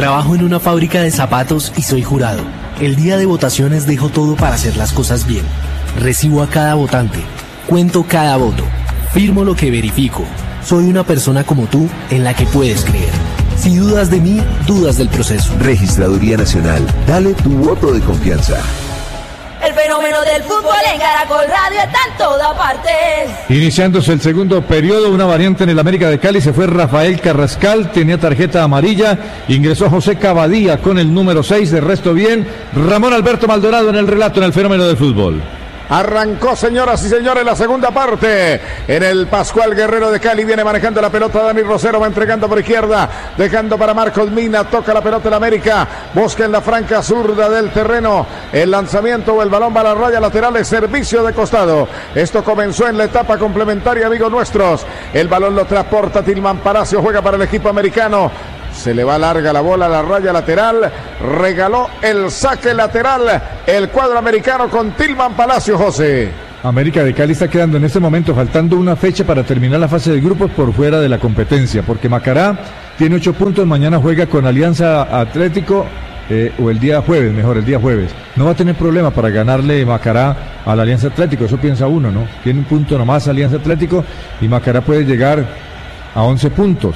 Trabajo en una fábrica de zapatos y soy jurado. El día de votaciones dejo todo para hacer las cosas bien. Recibo a cada votante. Cuento cada voto. Firmo lo que verifico. Soy una persona como tú en la que puedes creer. Si dudas de mí, dudas del proceso. Registraduría Nacional. Dale tu voto de confianza. El fenómeno del fútbol en Caracol Radio está en toda parte. Iniciándose el segundo periodo, una variante en el América de Cali, se fue Rafael Carrascal, tenía tarjeta amarilla, ingresó José Cavadía con el número 6, de resto bien. Ramón Alberto Maldonado en el relato en el fenómeno del fútbol. Arrancó, señoras y señores, la segunda parte. En el Pascual Guerrero de Cali viene manejando la pelota Dani Rosero, va entregando por izquierda, dejando para Marcos Mina, toca la pelota el América, busca en la franca zurda del terreno el lanzamiento o el balón va a la raya lateral, es servicio de costado. Esto comenzó en la etapa complementaria, amigos nuestros. El balón lo transporta Tilman Palacio, juega para el equipo americano. Se le va larga la bola a la raya lateral, regaló el saque lateral el cuadro americano con Tilman Palacio, José. América de Cali está quedando en este momento, faltando una fecha para terminar la fase de grupos, por fuera de la competencia, porque Macará tiene 8 puntos, mañana juega con Alianza Atlético, o el día jueves, mejor, el día jueves. No va a tener problema para ganarle Macará a la Alianza Atlético, eso piensa uno, ¿no? Tiene un punto nomás Alianza Atlético y Macará puede llegar a 11 puntos.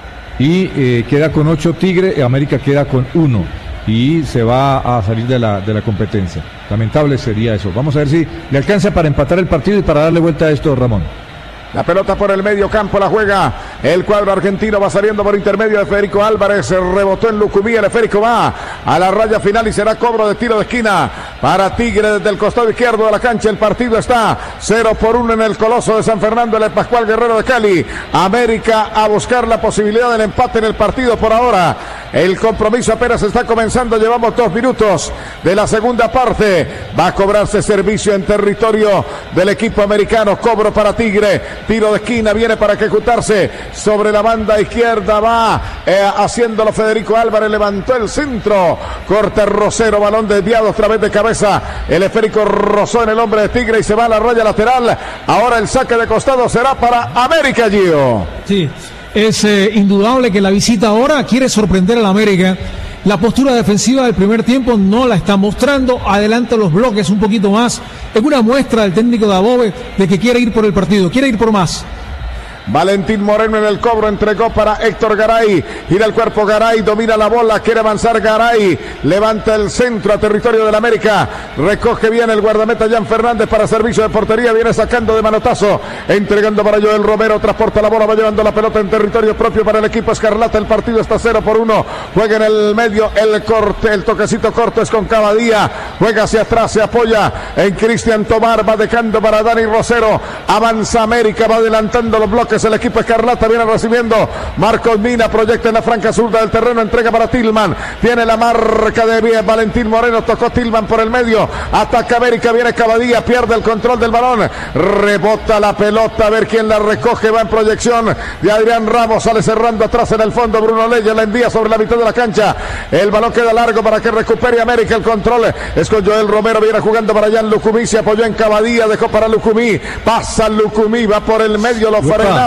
Y queda con 8 Tigre, América queda con 1 y se va a salir de la competencia. Lamentable sería eso. Vamos a ver si le alcanza para empatar el partido y para darle vuelta a esto, Ramón. La pelota por el medio campo la juega el cuadro argentino, va saliendo por intermedio de Federico Álvarez, rebotó en Lucumí, el esférico va a la raya final y será cobro de tiro de esquina para Tigre desde el costado izquierdo de la cancha. El partido está 0-1 en el Coloso de San Fernando, en el Pascual Guerrero de Cali. América a buscar la posibilidad del empate en el partido por ahora. El compromiso apenas está comenzando, llevamos 2 minutos de la segunda parte. Va a cobrarse servicio en territorio del equipo americano, cobro para Tigre. Tiro de esquina viene para ejecutarse sobre la banda izquierda, va haciéndolo Federico Álvarez, levantó el centro, corta Rosero, balón desviado otra vez de cabeza, el esférico rozó en el hombre de Tigre y se va a la raya lateral. Ahora el saque de costado será para América, Gio. Sí, es indudable que la visita ahora quiere sorprender a la América. La postura defensiva del primer tiempo no la está mostrando, adelanta los bloques un poquito más. Es una muestra del técnico de Above de que quiere ir por el partido, quiere ir por más. Valentín Moreno en el cobro, entregó para Héctor Garay, gira el cuerpo Garay, domina la bola, quiere avanzar Garay, levanta el centro a territorio del América, recoge bien el guardameta Jan Fernández para servicio de portería, viene sacando de manotazo, entregando para Joel Romero, transporta la bola, va llevando la pelota en territorio propio para el equipo escarlata. El partido está 0-1, juega en el medio, el corte, el toquecito corto es con Cavadía, juega hacia atrás, se apoya en Cristian Tomar, va dejando para Dani Rosero, avanza América, va adelantando los bloques. El equipo escarlata viene recibiendo Marcos Mina, proyecta en la franca zurda del terreno, entrega para Tilman, tiene la marca de Valentín Moreno, tocó Tilman por el medio, ataca América, viene Cavadía, pierde el control del balón, rebota la pelota, a ver quién la recoge, va en proyección de Adrián Ramos, sale cerrando atrás en el fondo, Bruno Leyes la envía sobre la mitad de la cancha, el balón queda largo para que recupere América, el control es con Joel Romero, viene jugando para allá en Lucumí, se apoyó en Cavadía, dejó para Lucumí, pasa Lucumí, va por el medio, lo frenaba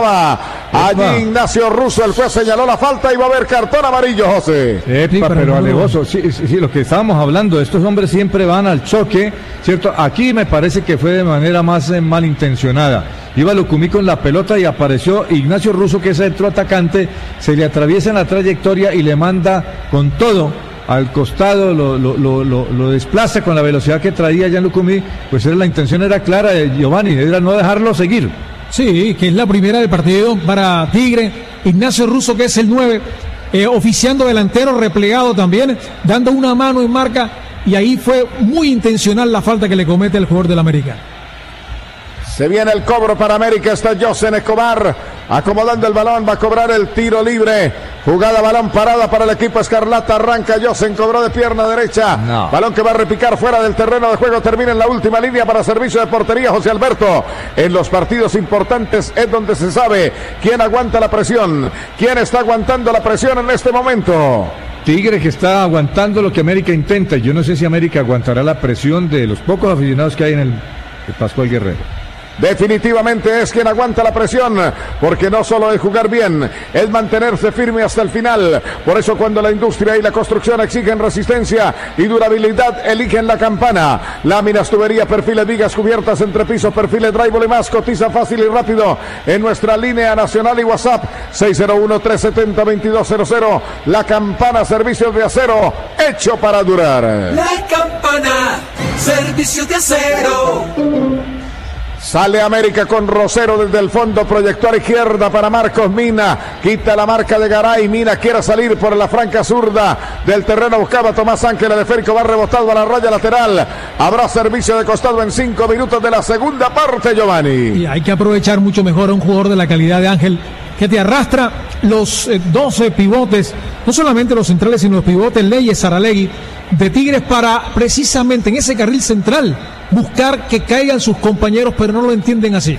allí Ignacio Russo, el juez señaló la falta y va a haber cartón amarillo, José. Pero alevoso, sí, lo que estábamos hablando, estos hombres siempre van al choque, ¿cierto? Aquí me parece que fue de manera más malintencionada. Iba Lucumí con la pelota y apareció Ignacio Russo, que es centro atacante, se le atraviesa en la trayectoria y le manda con todo al costado, lo desplaza con la velocidad que traía Jan Lucumí. Pues la intención era clara de Giovanni, era no dejarlo seguir. Sí, que es la primera del partido para Tigre. Ignacio Russo, que es el 9, oficiando delantero, replegado también, dando una mano en marca, y ahí fue muy intencional la falta que le comete el jugador del América. Se viene el cobro para América, está Josen Escobar acomodando el balón, va a cobrar el tiro libre, jugada balón parada para el equipo escarlata, arranca Josen, cobró de pierna derecha, balón que va a repicar fuera del terreno de juego, termina en la última línea para servicio de portería. José Alberto, en los partidos importantes es donde se sabe quién aguanta la presión, quién está aguantando la presión en este momento. Tigre, que está aguantando lo que América intenta. Yo no sé si América aguantará la presión de los pocos aficionados que hay en el Pascual Guerrero. definitivamente es quien aguanta la presión, porque no solo es jugar bien, es mantenerse firme hasta el final. Por eso cuando la industria y la construcción exigen resistencia y durabilidad, eligen La Campana. Láminas, tuberías, perfiles, vigas, cubiertas, entrepisos, perfiles, drywall y más. Cotiza fácil y rápido en nuestra línea nacional y WhatsApp 601-370-2200. La Campana, servicios de acero hecho para durar. La Campana, servicios de acero. Sale América con Rosero desde el fondo, proyector izquierda para Marcos Mina, quita la marca de Garay, Mina quiere salir por la franca zurda del terreno, buscaba Tomás Ángel, el esférico va rebotado a la raya lateral, habrá servicio de costado en 5 minutos de la segunda parte, Giovanni. Y hay que aprovechar mucho mejor a un jugador de la calidad de Ángel, que te arrastra los 12 pivotes, no solamente los centrales, sino los pivotes Leyes, Saralegui, de Tigres, para precisamente en ese carril central buscar que caigan sus compañeros, pero no lo entienden así.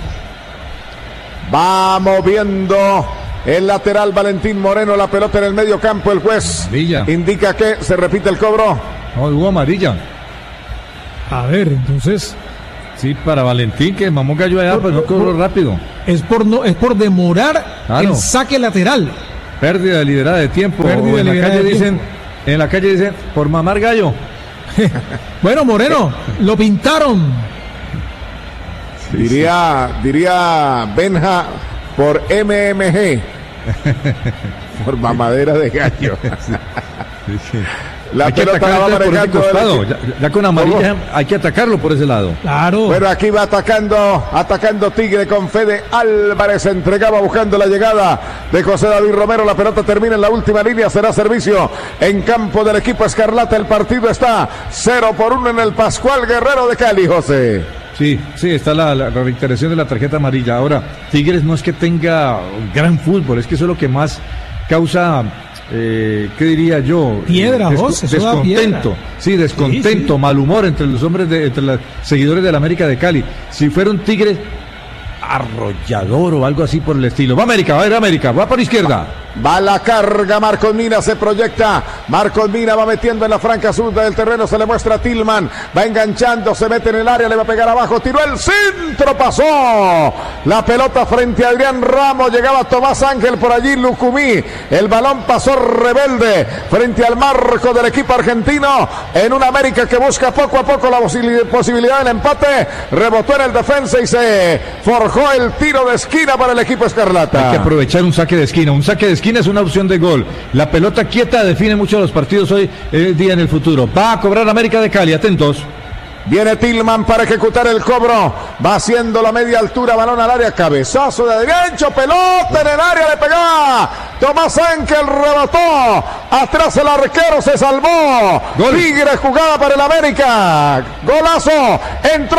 Vamos viendo el lateral Valentín Moreno, la pelota en el medio campo, el juez Villa indica que se repite el cobro. No, hubo amarilla. A ver, entonces... Sí, para Valentín, que mamó gallo allá, pues no cobró rápido. Es por demorar el saque lateral. Pérdida de liderada de tiempo. En la calle dicen, por mamar gallo. Bueno, Moreno, lo pintaron. Diría Benja por MMG. Por mamadera de gallo. La pelota va marcando ya con amarilla hay que atacarlo por ese lado. Claro. Pero aquí va atacando Tigre con Fede Álvarez, entregaba buscando la llegada de José David Romero. La pelota termina en la última línea, será servicio en campo del equipo Escarlata. El partido está 0-1 en el Pascual Guerrero de Cali, José. Sí, está la reiteración de la tarjeta amarilla. Ahora, Tigres no es que tenga gran fútbol, es que eso es lo que más causa... ¿qué diría yo? Piedra, descontento. Sí, descontento, mal humor entre los hombres, entre los seguidores del América de Cali. Si fuera un Tigre arrollador o algo así por el estilo. Va América, va por izquierda. Va la carga, Marcos Mina se proyecta, Marcos Mina va metiendo en la franca zurda del terreno, se le muestra a Tillman, va enganchando, se mete en el área, le va a pegar abajo, tiró el centro, pasó la pelota frente a Adrián Ramos, llegaba Tomás Ángel por allí, Lucumí, el balón pasó rebelde frente al marco del equipo argentino, en una América que busca poco a poco la posibilidad del empate, rebotó en el defensa y se forjó el tiro de esquina para el equipo Escarlata. Hay que aprovechar un saque de esquina, es una opción de gol. La pelota quieta define mucho los partidos hoy, el día en el futuro. Va a cobrar América de Cali, atentos. Viene Tillman para ejecutar el cobro, va haciendo la media altura, balón al área, cabezazo de derecho, pelota en el área, le pegaba Tomás Ángel, rebotó, atrás el arquero, se salvó. Gol. Tigre, jugada para el América, golazo, entró.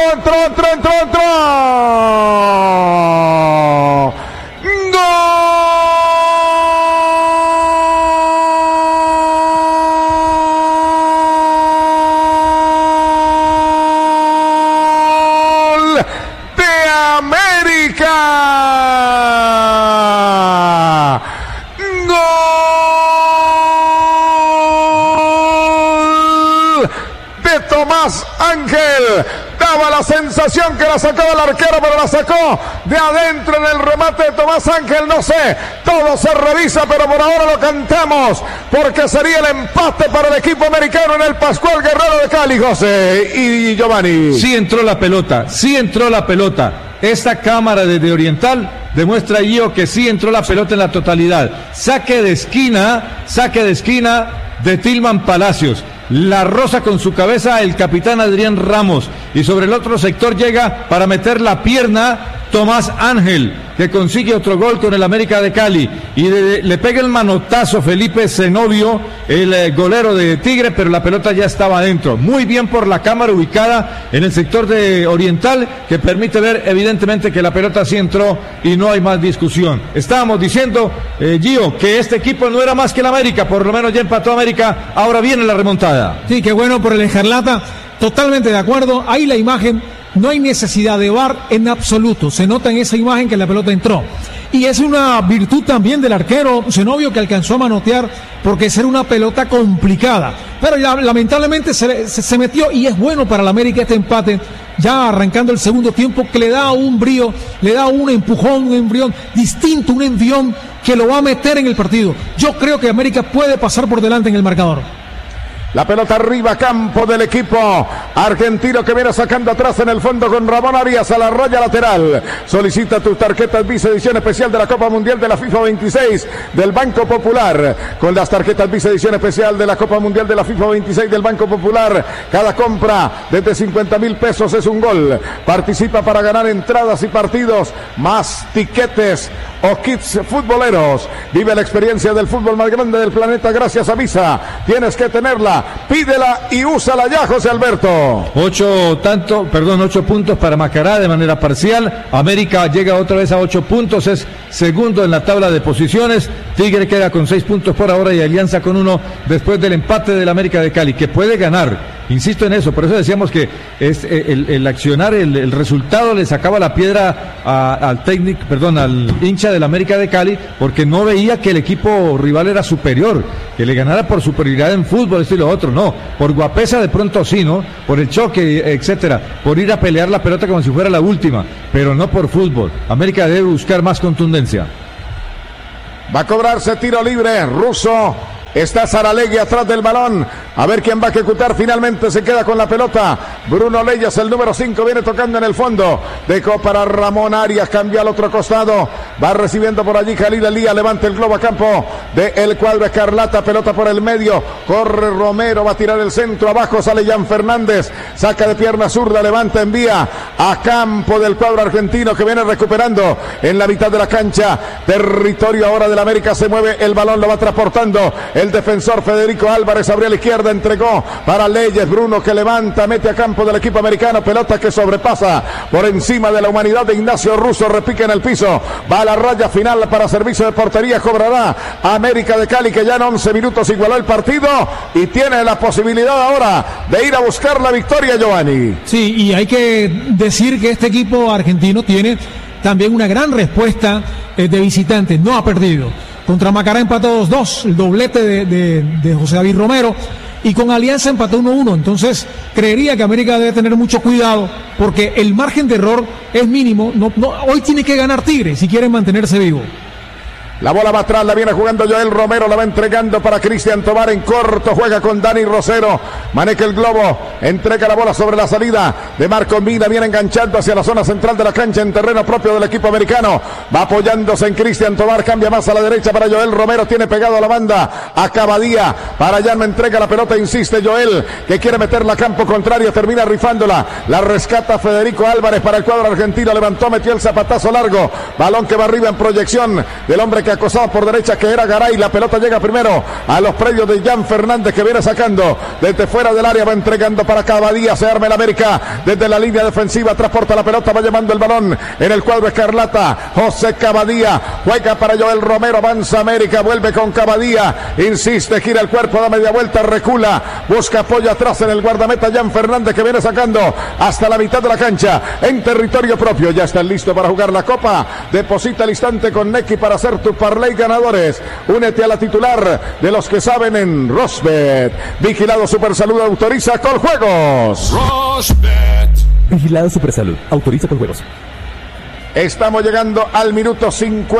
Tomás Ángel, daba la sensación que la sacaba el arquero, pero la sacó de adentro en el remate de Tomás Ángel, no sé, todo se revisa, pero por ahora lo cantamos, porque sería el empate para el equipo americano en el Pascual Guerrero de Cali, José y Giovanni. Sí entró la pelota. Esta cámara desde Oriental demuestra que sí entró la pelota en la totalidad. Saque de esquina de Tillman Palacios. La roza con su cabeza el capitán Adrián Ramos. Y sobre el otro sector llega para meter la pierna Tomás Ángel, que consigue otro gol con el América de Cali. Y le pega el manotazo Felipe Zenobio, el golero de Tigre, pero la pelota ya estaba adentro. Muy bien por la cámara ubicada en el sector de Oriental, que permite ver evidentemente que la pelota sí entró y no hay más discusión. Estábamos diciendo, Gio, que este equipo no era más que el América, por lo menos ya empató América, ahora viene la remontada. Sí, qué bueno por el Escarlata, totalmente de acuerdo, ahí la imagen. No hay necesidad de VAR en absoluto. Se nota en esa imagen que la pelota entró. Y es una virtud también del arquero Zenobio, que alcanzó a manotear, porque esa era una pelota complicada. Pero ya lamentablemente se metió, y es bueno para la América este empate, ya arrancando el segundo tiempo, que le da un brío, le da un empujón, un embrión distinto, un envión que lo va a meter en el partido. Yo creo que América puede pasar por delante en el marcador. La pelota arriba, campo del equipo argentino, que viene sacando atrás en el fondo con Ramón Arias a la raya lateral. Solicita tus tarjetas Visa edición especial de la Copa Mundial de la FIFA 26 del Banco Popular. Con las tarjetas Visa edición especial de la Copa Mundial de la FIFA 26 del Banco Popular, cada compra desde 50,000 pesos es un gol. Participa para ganar entradas y partidos, más tiquetes o kits futboleros. Vive la experiencia del fútbol más grande del planeta gracias a Visa. Tienes que tenerla, pídela y úsala ya, José Alberto. 8 puntos para Macará de manera parcial. América llega otra vez a 8 puntos, es segundo en la tabla de posiciones. Tigre queda con 6 puntos por ahora y Alianza con 1 después del empate del América de Cali, que puede ganar. Insisto en eso, por eso decíamos que es el accionar, el resultado le sacaba la piedra al hincha del América de Cali, porque no veía que el equipo rival era superior, que le ganara por superioridad en fútbol, esto y lo otro, no, por guapesa de pronto sí, ¿no? Por el choque, etcétera, por ir a pelear la pelota como si fuera la última, pero no por fútbol. América debe buscar más contundencia. Va a cobrarse tiro libre, Russo. Está Saralegui atrás del balón. A ver quién va a ejecutar. Finalmente se queda con la pelota Bruno Leyes, el número 5, viene tocando en el fondo. Dejó para Ramón Arias, cambió al otro costado. Va recibiendo por allí Jalil Elías. Levanta el globo a campo del cuadro escarlata. Pelota por el medio. Corre Romero, va a tirar el centro. Abajo sale Jan Fernández. Saca de pierna zurda, levanta, envía a campo del cuadro argentino, que viene recuperando en la mitad de la cancha. Territorio ahora del América. Se mueve el balón, lo va transportando el defensor Federico Álvarez. Abrió a la izquierda, entregó para Leyes. Bruno, que levanta, mete a campo del equipo americano. Pelota que sobrepasa por encima de la humanidad de Ignacio Russo. Repica en el piso. Va a la raya final para servicio de portería. Cobrará América de Cali, que ya en 11 minutos igualó el partido y tiene la posibilidad ahora de ir a buscar la victoria, Giovanni. Sí, y hay que decir que este equipo argentino tiene también una gran respuesta de visitante. No ha perdido. Contra Macará empató 2-2, el doblete de José David Romero, y con Alianza empató 1-1. Entonces creería que América debe tener mucho cuidado, porque el margen de error es mínimo. Hoy tiene que ganar Tigre si quiere mantenerse vivo. La bola va atrás, la viene jugando Joel Romero, la va entregando para Cristian Tobar en corto, juega con Dani Rosero, maneja el globo, entrega la bola sobre la salida de Marco Mina, viene enganchando hacia la zona central de la cancha en terreno propio del equipo americano, va apoyándose en Cristian Tobar, cambia más a la derecha para Joel Romero, tiene pegado a la banda a Cabadía, para allá no entrega la pelota, insiste Joel, que quiere meterla a campo contrario, termina rifándola, la rescata Federico Álvarez para el cuadro argentino, levantó, metió el zapatazo largo, balón que va arriba en proyección del hombre que acosado por derecha, que era Garay. La pelota llega primero a los predios de Jan Fernández, que viene sacando desde fuera del área, va entregando para Cabadía, se arma el América desde la línea defensiva, transporta la pelota, va llevando el balón en el cuadro escarlata. José Cabadía juega para Joel Romero, avanza América, vuelve con Cabadía, insiste, gira el cuerpo, da media vuelta, recula, busca apoyo atrás en el guardameta Jan Fernández, que viene sacando hasta la mitad de la cancha en territorio propio. Ya están listos para jugar la Copa. Deposita el instante con Nequi para hacer tu parlay ganadores. Únete a la titular de los que saben en Rosbet. Vigilado Supersalud, autoriza Coljuegos. Rosbet. Vigilado Supersalud, autoriza Coljuegos. Estamos llegando al minuto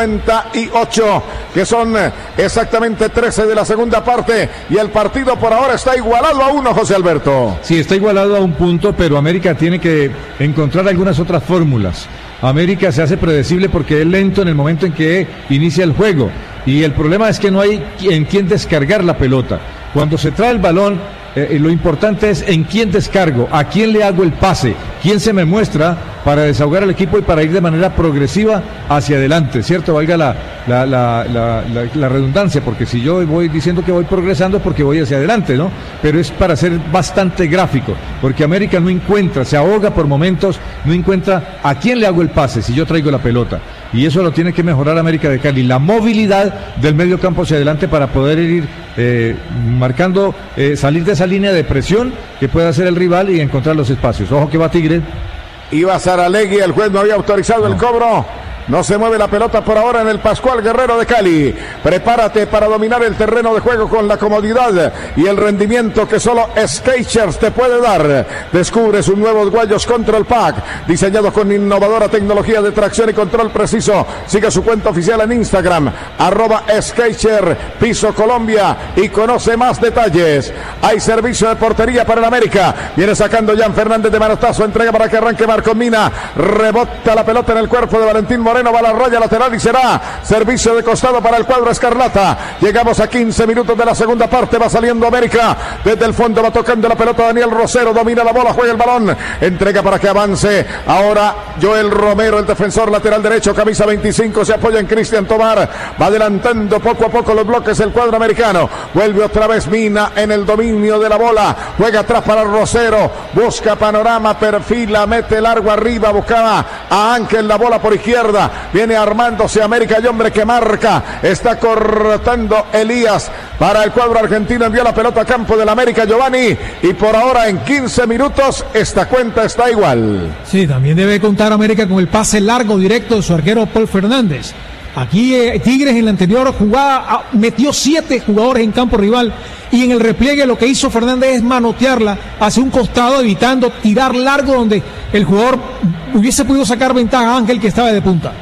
58, que son exactamente 13 de la segunda parte, y el partido por ahora está igualado a 1, José Alberto. Sí, está igualado a 1 punto, pero América tiene que encontrar algunas otras fórmulas. América se hace predecible porque es lento en el momento en que inicia el juego, y el problema es que no hay en quién descargar la pelota. Cuando se trae el balón, lo importante es en quién descargo, a quién le hago el pase, quién se me muestra para desahogar al equipo y para ir de manera progresiva hacia adelante, ¿cierto? Valga la redundancia, porque si yo voy diciendo que voy progresando es porque voy hacia adelante, ¿no? Pero es para ser bastante gráfico, porque América no encuentra, se ahoga por momentos, no encuentra a quién le hago el pase si yo traigo la pelota. Y eso lo tiene que mejorar América de Cali, la movilidad del medio campo hacia adelante para poder ir marcando, salir de esa línea de presión que pueda hacer el rival y encontrar los espacios. Ojo que va Tigre. Iba Saralegui, el juez no había autorizado el cobro. No se mueve la pelota por ahora en el Pascual Guerrero de Cali. Prepárate para dominar el terreno de juego con la comodidad y el rendimiento que solo Skechers te puede dar. Descubre sus nuevos guayos Control Pack, diseñados con innovadora tecnología de tracción y control preciso. Sigue su cuenta oficial en Instagram, @Skecher Piso Colombia, y conoce más detalles. Hay servicio de portería para el América. Viene sacando Jan Fernández de manotazo, entrega para que arranque Marcos Mina. Rebota la pelota en el cuerpo de Valentín Moreno, va a la raya lateral y será servicio de costado para el cuadro escarlata. Llegamos a 15 minutos de la segunda parte, va saliendo América. Desde el fondo va tocando la pelota Daniel Rosero, domina la bola, juega el balón, entrega para que avance. Ahora Joel Romero, el defensor lateral derecho, camisa 25, se apoya en Cristian Tomar. Va adelantando poco a poco los bloques el cuadro americano. Vuelve otra vez Mina en el dominio de la bola. Juega atrás para Rosero, busca panorama, perfila, mete largo arriba, buscaba a Ángel la bola por izquierda. Viene armándose América y hombre que marca. Está cortando Elías para el cuadro argentino. Envió la pelota a campo del América Giovanni. Y por ahora en 15 minutos esta cuenta está igual. Sí, también debe contar América con el pase largo directo de su arquero Paul Fernández. Aquí Tigres en la anterior jugada metió 7 jugadores en campo rival y en el repliegue lo que hizo Fernández es manotearla hacia un costado, evitando tirar largo donde el jugador hubiese podido sacar ventaja a Ángel, que estaba de punta.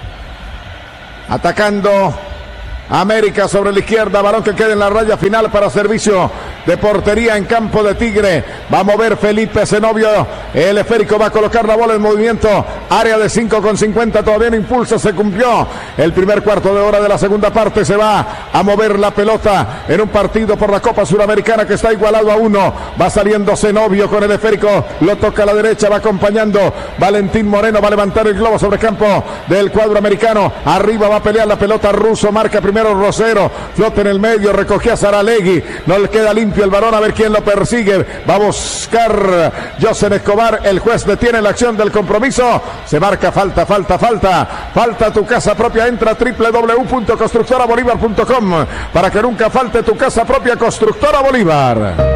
Atacando América sobre la izquierda, balón que queda en la raya final para servicio de portería en campo de Tigre. Va a mover Felipe Zenobio, el esférico va a colocar la bola en movimiento, área de 5,50, todavía no impulsa, se cumplió el primer cuarto de hora de la segunda parte. Se va a mover la pelota en un partido por la Copa Suramericana que está igualado a 1. Va saliendo Zenobio con el esférico, lo toca a la derecha, va acompañando Valentín Moreno, va a levantar el globo sobre campo del cuadro americano. Arriba va a pelear la pelota Russo, marca primero Rosero, flota en el medio, recogía Saralegui, no le queda limpio el varón, a ver quién lo persigue. Va a buscar José Escobar, el juez detiene la acción del compromiso. Se marca falta tu casa propia. Entra a www.constructorabolívar.com para que nunca falte tu casa propia. Constructora Bolívar.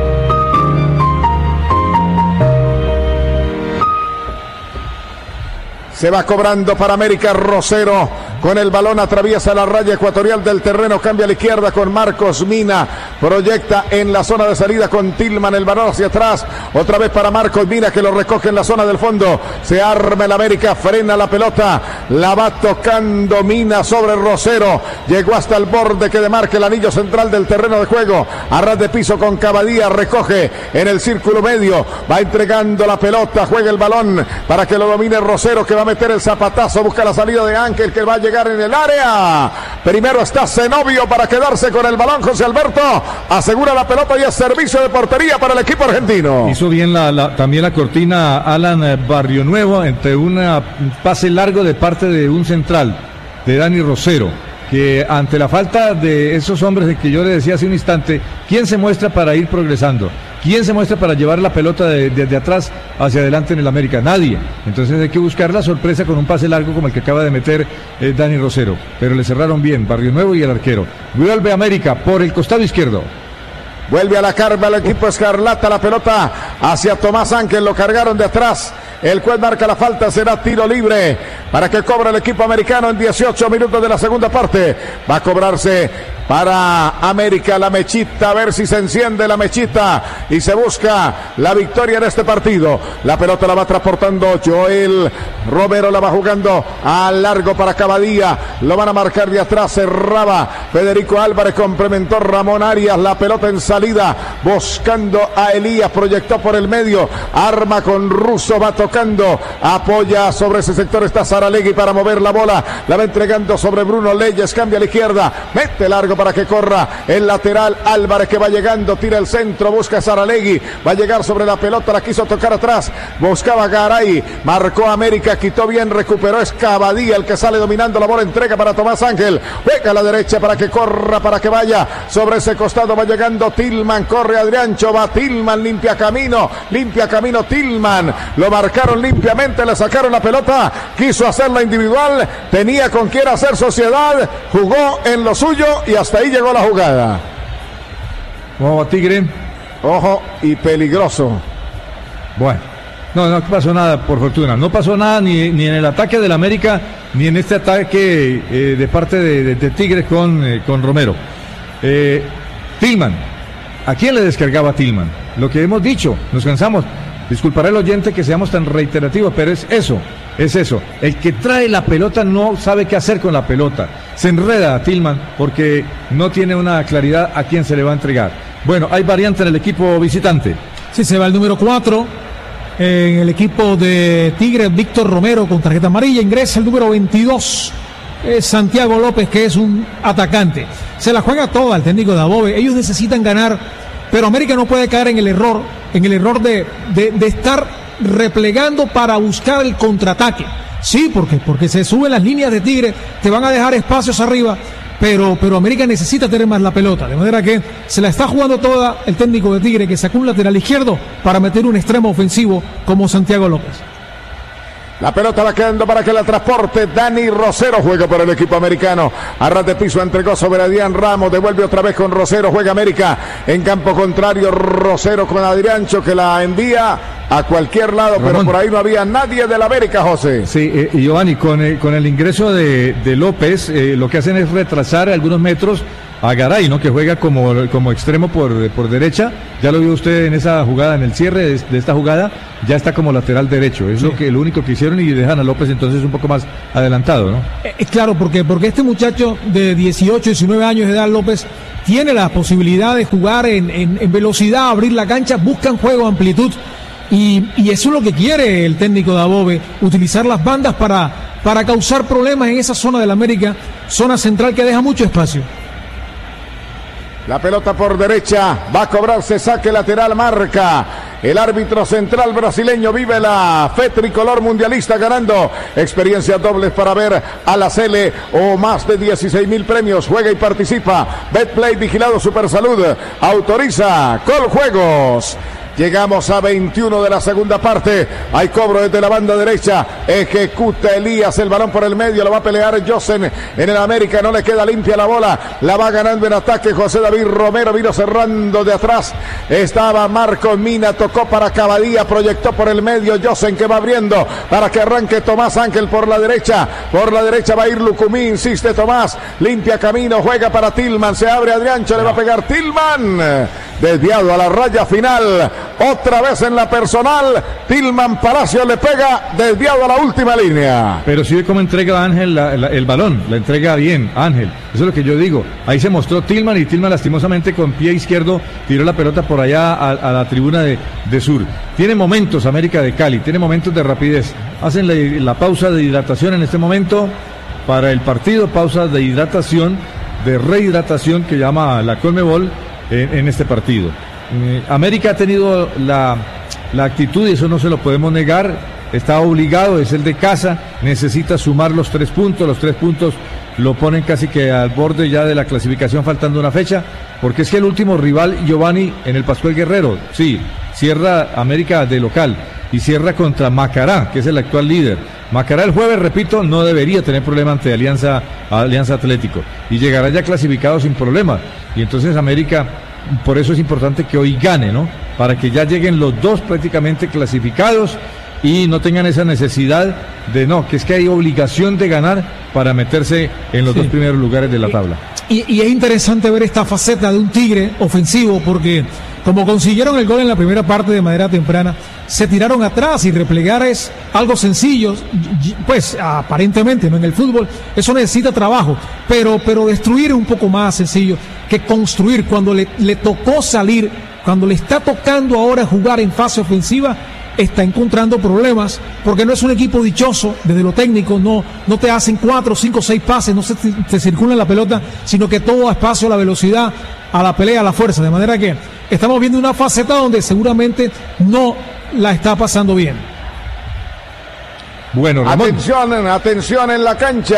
Se va cobrando para América Rosero. Con el balón atraviesa la raya ecuatorial del terreno. Cambia a la izquierda con Marcos Mina. Proyecta en la zona de salida con Tillman. El balón hacia atrás. Otra vez para Marcos Mina, que lo recoge en la zona del fondo. Se arma el América. Frena la pelota. La va tocando Mina sobre Rosero. Llegó hasta el borde que demarca el anillo central del terreno de juego. A ras de piso con Cavadía. Recoge en el círculo medio. Va entregando la pelota. Juega el balón para que lo domine Rosero, que va a meter el zapatazo. Busca la salida de Ángel, que va a llegar en el área. Primero está Zenobio para quedarse con el balón. José Alberto asegura la pelota y es servicio de portería para el equipo argentino. Hizo bien también la cortina Alan Barrionuevo entre un pase largo de parte de un central de Dani Rosero, que ante la falta de esos hombres de que yo le decía hace un instante, ¿quién se muestra para ir progresando? ¿Quién se muestra para llevar la pelota desde atrás hacia adelante en el América? Nadie. Entonces hay que buscar la sorpresa con un pase largo como el que acaba de meter Dani Rosero. Pero le cerraron bien Barrionuevo y el arquero. Vuelve América por el costado izquierdo. Vuelve a la carga el equipo escarlata, la pelota hacia Tomás Ángel, lo cargaron de atrás. El juez marca la falta, será tiro libre para que cobre el equipo americano en 18 minutos de la segunda parte. Va a cobrarse para América la mechita, a ver si se enciende la mechita y se busca la victoria en este partido. La pelota la va transportando Joel Romero, la va jugando a largo para Cavadía, lo van a marcar de atrás, cerraba Federico Álvarez, complementó Ramón Arias, la pelota en salida, buscando a Elías, proyectó por el medio, arma con Russo, va tocando, apoya sobre ese sector, está Saralegui para mover la bola, la va entregando sobre Bruno Leyes, cambia a la izquierda, mete largo para que corra el lateral Álvarez, que va llegando, tira el centro, busca a Saralegui, va a llegar sobre la pelota, la quiso tocar atrás, buscaba Garay, marcó América, quitó bien, recuperó, es Cavadía el que sale dominando la bola, entrega para Tomás Ángel, juega a la derecha para que corra, para que vaya sobre ese costado, va llegando Tillman, corre Adriancho, va Tillman, limpia camino Tillman, lo marcaron limpiamente, le sacaron la pelota, quiso hacerla individual, tenía con quién hacer sociedad, jugó en lo suyo y hasta ahí llegó la jugada. ¿Cómo va Tigre? Ojo y peligroso. Bueno, no pasó nada por fortuna, no pasó nada ni en el ataque del América, ni en este ataque de parte de Tigres con Romero. Tillman, ¿a quién le descargaba Tillman? Lo que hemos dicho, nos cansamos. Disculpará el oyente que seamos tan reiterativos, pero es eso. El que trae la pelota no sabe qué hacer con la pelota. Se enreda a Tillman porque no tiene una claridad a quién se le va a entregar. Bueno, hay variante en el equipo visitante. Sí, se va el número 4. En el equipo de Tigres, Víctor Romero con tarjeta amarilla. Ingresa el número 22. Santiago López, que es un atacante. Se la juega toda el técnico de Dabove. Ellos necesitan ganar, pero América no puede caer en el error de estar replegando para buscar el contraataque. Sí, porque se suben las líneas de Tigre, te van a dejar espacios arriba, pero América necesita tener más la pelota, de manera que se la está jugando toda el técnico de Tigre, que sacó un lateral izquierdo para meter un extremo ofensivo como Santiago López. La pelota va quedando para que la transporte Dani Rosero, juega por el equipo americano. A ras de piso entregó sobre Adrián Ramos, devuelve otra vez con Rosero, juega América en campo contrario. Rosero con Adriancho, que la envía a cualquier lado, Ramón. Pero por ahí no había nadie de la América, José. Sí, Giovanni, con el ingreso de López, lo que hacen es retrasar algunos metros a Garay, ¿no? Que juega como extremo por derecha. Ya lo vio usted en esa jugada, en el cierre de esta jugada, ya está como lateral derecho. Es sí. Lo único que hicieron, y dejan a López entonces un poco más adelantado, ¿no? Claro, porque este muchacho de 18, 19 años de edad, López, tiene la posibilidad de jugar en velocidad, abrir la cancha, buscan juego, amplitud, y eso es lo que quiere el técnico de Dabove, utilizar las bandas para causar problemas en esa zona de la América, zona central que deja mucho espacio. La pelota por derecha, va a cobrarse saque lateral, marca el árbitro central brasileño. Vive la fe tricolor mundialista ganando experiencias dobles para ver a la Sele o más de 16,000 premios. Juega y participa. Betplay, vigilado Supersalud, autoriza Coljuegos. Llegamos a 21 de la segunda parte. Hay cobro desde la banda derecha. Ejecuta Elías el balón por el medio. Lo va a pelear Josen en el América. No le queda limpia la bola. La va ganando en ataque José David Romero. Vino cerrando de atrás. Estaba Marco Mina. Tocó para Cavadía. Proyectó por el medio. Josen, que va abriendo para que arranque Tomás Ángel por la derecha. Por la derecha va a ir Lucumí. Insiste Tomás. Limpia camino. Juega para Tillman. Se abre Adriancho. Le va a pegar Tillman. Desviado a la raya final. Otra vez en la personal, Tillman Palacio le pega desviado a la última línea. Pero sí ve cómo entrega Ángel el balón, la entrega bien Ángel, eso es lo que yo digo. Ahí se mostró Tillman, y Tillman lastimosamente con pie izquierdo tiró la pelota por allá a la tribuna de Sur. Tiene momentos América de Cali, tiene momentos de rapidez. Hacen la pausa de hidratación en este momento para el partido, pausa de hidratación, de rehidratación que llama la Conmebol en este partido. América ha tenido la actitud, y eso no se lo podemos negar, está obligado, es el de casa, necesita sumar los 3 puntos, los 3 puntos lo ponen casi que al borde ya de la clasificación faltando una fecha, porque es que el último rival, Giovanni, en el Pascual Guerrero, sí, cierra América de local y cierra contra Macará, que es el actual líder. Macará el jueves, repito, no debería tener problema ante Alianza Atlético y llegará ya clasificado sin problema, y entonces América, por eso es importante que hoy gane, ¿no? Para que ya lleguen los dos prácticamente clasificados y no tengan esa necesidad de que es que hay obligación de ganar para meterse en los dos primeros lugares de la tabla. Y es interesante ver esta faceta de un Tigre ofensivo, porque como consiguieron el gol en la primera parte de manera temprana, se tiraron atrás, y replegar es algo sencillo, pues aparentemente, ¿no? En el fútbol eso necesita trabajo, pero destruir es un poco más sencillo que construir. Cuando le tocó salir, cuando le está tocando ahora jugar en fase ofensiva, está encontrando problemas, porque no es un equipo dichoso desde lo técnico, no te hacen 4, 5, 6 pases, no se te circula la pelota, sino que todo a espacio, a la velocidad, a la pelea, a la fuerza, de manera que estamos viendo una faceta donde seguramente no la está pasando bien. Bueno, Ramón. Atención en la cancha.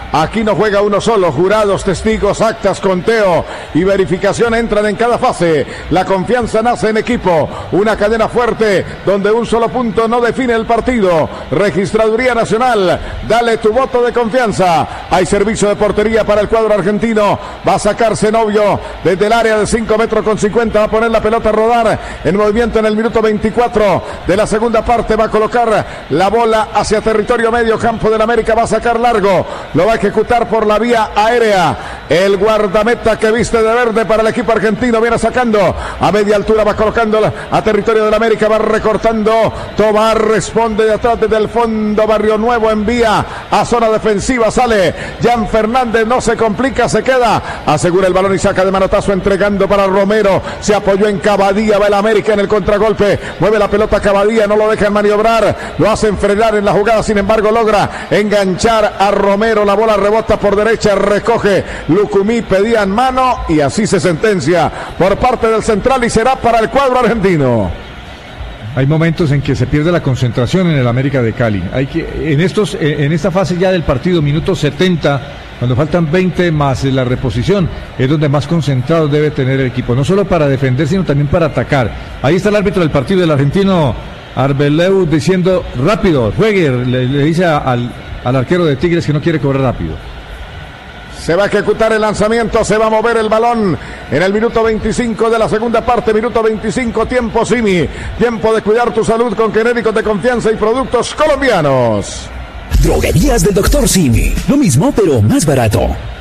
Aquí no juega uno solo. Jurados, testigos, actas, conteo y verificación entran en cada fase. La confianza nace en equipo. Una cadena fuerte donde un solo punto no define el partido. Registraduría Nacional. Dale tu voto de confianza. Hay servicio de portería para el cuadro argentino. Va a sacar Zenobio desde el área de 5 metros con 50. Va a poner la pelota a rodar en movimiento en el minuto 24 de la segunda parte. Va a colocar la bola hacia territorio medio campo del América. Va a sacar largo. Lo va a ejecutar por la vía aérea. El guardameta que viste de verde para el equipo argentino viene sacando a media altura. Va colocando a territorio del América. Va recortando. Tobar responde de atrás desde el fondo. Barrio Nuevo envía a zona defensiva. Sale Jan Fernández. No se complica. Se queda. Asegura el balón y saca de manotazo entregando para Romero. Se apoyó en Cavadía. Va el América en el contragolpe. Mueve la pelota Cavadía. No lo dejan maniobrar. Lo hacen frenar en la jugada. Sin embargo logra enganchar a Romero. La bola rebota por derecha. Recoge Lucumí. Pedían mano y así se sentencia por parte del central y será para el cuadro argentino. Hay momentos en que se pierde la concentración en el América de Cali. Hay que en esta fase ya del partido, minuto 70, cuando faltan 20 más la reposición, es donde más concentrado debe tener el equipo, no solo para defender, sino también para atacar. Ahí está el árbitro del partido, del argentino Arbeleu, diciendo rápido, juegue, le dice al arquero de Tigres que no quiere correr rápido. Se va a ejecutar el lanzamiento, se va a mover el balón en el minuto 25 de la segunda parte, minuto 25, tiempo Simi, tiempo de cuidar tu salud con genéricos de confianza y productos colombianos. Droguerías del Dr. Simi, lo mismo pero más barato.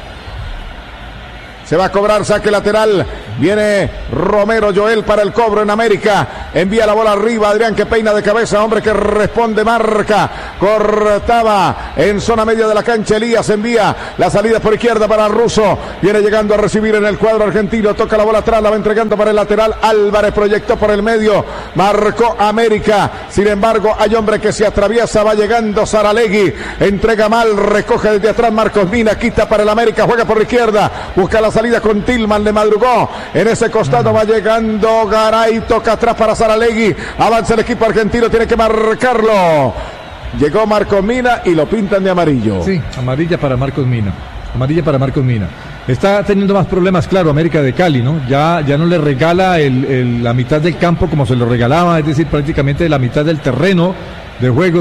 Se va a cobrar saque lateral. Viene Romero Joel para el cobro en América. Envía la bola arriba. Adrián que peina de cabeza. Hombre que responde. Marca. Cortaba en zona media de la cancha. Elías envía la salida por izquierda para Russo. Viene llegando a recibir en el cuadro argentino. Toca la bola atrás. La va entregando para el lateral. Álvarez proyectó por el medio. Marcó América. Sin embargo, hay hombre que se atraviesa. Va llegando Saralegui. Entrega mal. Recoge desde atrás Marcos Mina. Quita para el América. Juega por la izquierda. Busca la salida con Tillman, le madrugó en ese costado, va llegando Garay, toca atrás para Saralegui, avanza el equipo argentino, tiene que marcarlo, llegó Marcos Mina y lo pintan de amarillo. Sí, amarilla para Marcos Mina, está teniendo más problemas, claro, América de Cali, ¿no? Ya no le regala la mitad del campo como se lo regalaba, es decir, prácticamente la mitad del terreno de juego